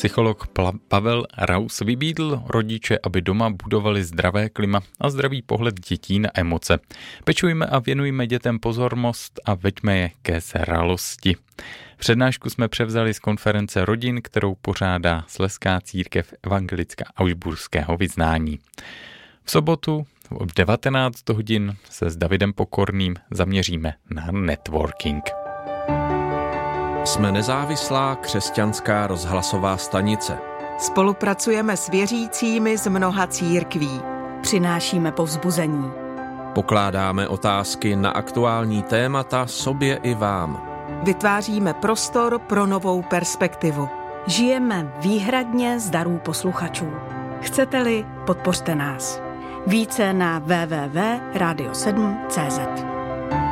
Psycholog Pavel Raus vybídl rodiče, aby doma budovali zdravé klima a zdravý pohled dětí na emoce. Pečujme a věnujme dětem pozornost a veďme je ke zralosti. Přednášku jsme převzali z konference rodin, kterou pořádá Slezská církev evangelická augsburského vyznání. V sobotu v 19 hodin se s Davidem Pokorným zaměříme na networking. Jsme nezávislá křesťanská rozhlasová stanice. Spolupracujeme s věřícími z mnoha církví. Přinášíme povzbuzení. Pokládáme otázky na aktuální témata sobě i vám. Vytváříme prostor pro novou perspektivu. Žijeme výhradně z darů posluchačů. Chcete-li, podpořte nás. Více na www.radio7.cz.